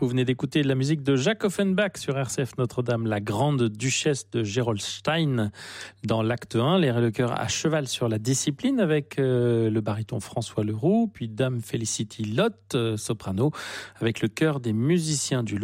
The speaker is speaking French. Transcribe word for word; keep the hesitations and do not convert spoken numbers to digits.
Vous venez d'écouter de la musique de Jacques Offenbach sur R C F Notre-Dame, la grande duchesse de Gerolstein. Dans l'acte un, l'air et le cœur à cheval sur la discipline avec euh, le baryton François Leroux, puis Dame Felicity Lott, euh, soprano, avec le chœur des musiciens du